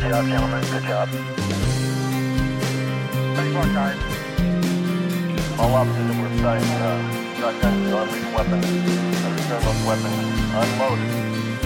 job, gentlemen. Good job. Thanks a lot, guys. All officers that were assigned, shotguns, non-lethal weapons. Return those weapons unloaded.